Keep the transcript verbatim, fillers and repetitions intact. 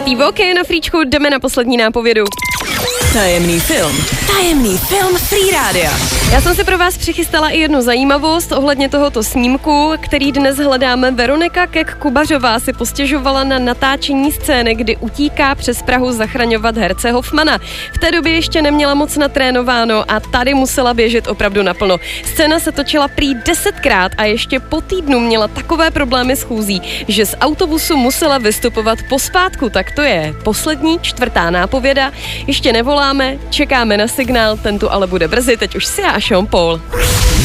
Steve Aoki na Fríčku, jdeme na poslední nápovědu. Tajemný film. Tajemný film Free Rádia. Já jsem si pro vás přichystala i jednu zajímavost ohledně tohoto snímku, který dnes hledáme. Veronika Keck-Kubařová si postěžovala na natáčení scény, kdy utíká přes Prahu zachraňovat herce Hoffmana. V té době ještě neměla moc natrénováno a tady musela běžet opravdu naplno. Scéna se točila prý desetkrát a ještě po týdnu měla takové problémy s chůzí, že z autobusu musela vystupovat pospátku. Tak to je poslední, čtvrtá nápověda. Ještě nevoláme, čekáme na signál, ten tu ale bude brzy, teď už si a Sean Paul.